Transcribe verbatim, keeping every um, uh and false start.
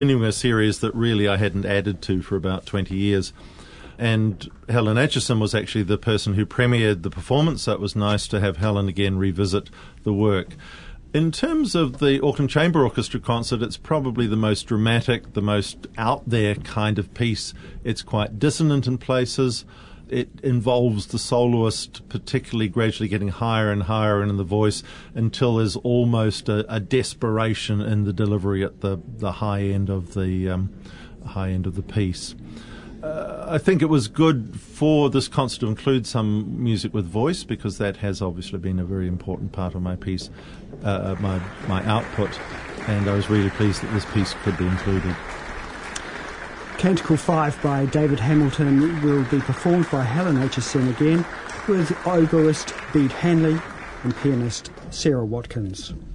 continuing a series that really I hadn't added to for about twenty years. And Helen Aitchison was actually the person who premiered the performance, so it was nice to have Helen again revisit the work. In terms of the Auckland Chamber Orchestra concert, it's probably the most dramatic, the most out there kind of piece. It's quite dissonant in places. It involves the soloist particularly gradually getting higher and higher in the voice until there's almost a, a desperation in the delivery at the, the high end of the um, high end of the piece. Uh, I think it was good for this concert to include some music with voice, because that has obviously been a very important part of my piece, uh, my my output, and I was really pleased that this piece could be included. Canticle five by David Hamilton will be performed by Helen Aitchison again, with oboist Bede Hanley and pianist Sarah Watkins.